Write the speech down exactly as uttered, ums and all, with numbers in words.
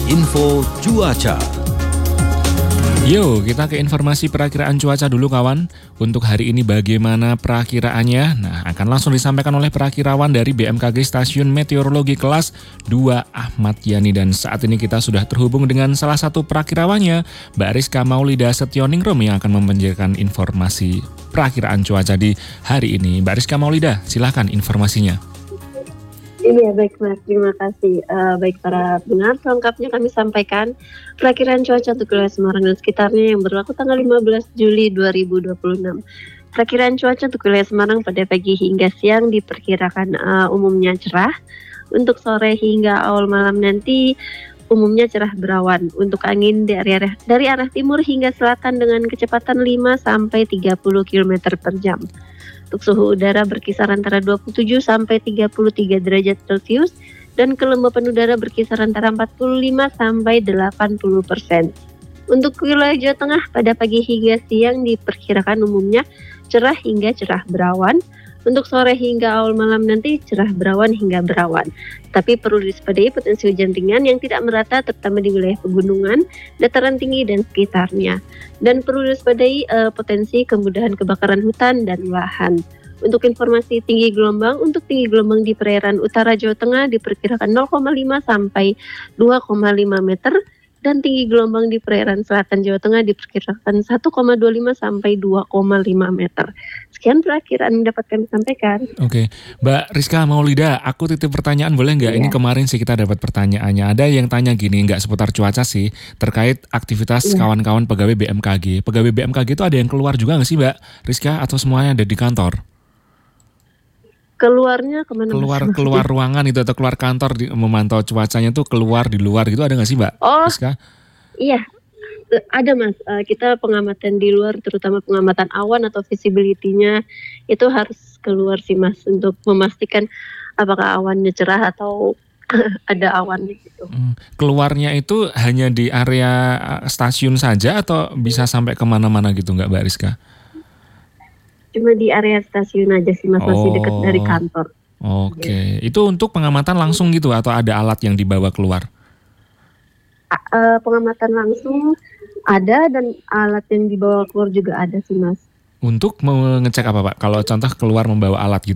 Info Cuaca. Yo, kita ke informasi perakiraan cuaca dulu kawan. Untuk hari ini bagaimana perakiraannya? Nah, akan langsung disampaikan oleh perakirawan dari B M K G Stasiun Meteorologi Kelas dua Ahmad Yani. Dan saat ini kita sudah terhubung dengan salah satu perakirawannya, Mbak Rizka Maulida Setioningrum yang akan memberikan informasi perakiraan cuaca di hari ini. Mbak Rizka Maulida, silakan informasinya. Iya, baik Mas, terima kasih. Uh, baik para pendengar, selengkapnya kami sampaikan perakiraan cuaca untuk wilayah Semarang dan sekitarnya yang berlaku tanggal lima belas Juli dua ribu dua puluh enam. Perakiraan cuaca untuk wilayah Semarang pada pagi hingga siang diperkirakan uh, umumnya cerah. Untuk sore hingga awal malam nanti umumnya cerah berawan. Untuk angin dari arah, dari arah timur hingga selatan dengan kecepatan lima sampai tiga puluh kilometer per jam. Untuk suhu udara berkisar antara dua puluh tujuh sampai tiga puluh tiga derajat Celcius dan kelembapan udara berkisar antara empat puluh lima sampai delapan puluh persen. Untuk wilayah Jawa Tengah pada pagi hingga siang diperkirakan umumnya cerah hingga cerah berawan. Untuk sore hingga awal malam nanti cerah berawan hingga berawan. Tapi perlu diwaspadai potensi hujan ringan yang tidak merata terutama di wilayah pegunungan, dataran tinggi dan sekitarnya. Dan perlu diwaspadai uh, potensi kemudahan kebakaran hutan dan lahan. Untuk informasi tinggi gelombang, untuk tinggi gelombang di perairan utara Jawa Tengah diperkirakan nol koma lima sampai dua koma lima meter. Dan tinggi gelombang di perairan selatan Jawa Tengah diperkirakan satu koma dua lima sampai dua koma lima meter. Sekian perakiraan yang dapat kami sampaikan. Oke, Mbak Rizka Maulida, aku titip pertanyaan boleh nggak? Iya. Ini kemarin sih kita dapat pertanyaannya. Ada yang tanya gini, nggak seputar cuaca sih, terkait aktivitas Iya. kawan-kawan pegawai B M K G. Pegawai B M K G itu ada yang keluar juga nggak sih Mbak Rizka? Atau semuanya ada di kantor? Keluarnya kemana? Keluar Mas? keluar ruangan itu atau keluar kantor di, memantau cuacanya tuh keluar di luar gitu ada nggak sih Mbak Oh, Rizka? iya. Ada Mas, uh, kita pengamatan di luar terutama pengamatan awan atau visibility-nya itu harus keluar sih Mas untuk memastikan apakah awannya cerah atau ada awannya gitu. Hmm, keluarnya itu hanya di area stasiun saja atau bisa sampai kemana-mana gitu nggak Mbak Rizka? Cuma di area stasiun aja sih Mas, masih dekat dari kantor. Oke, itu untuk pengamatan langsung gitu atau ada alat yang dibawa keluar? A- uh, pengamatan langsung ada dan alat yang dibawa keluar juga ada sih Mas. Untuk mengecek apa Pak? Kalau contoh keluar membawa alat gitu.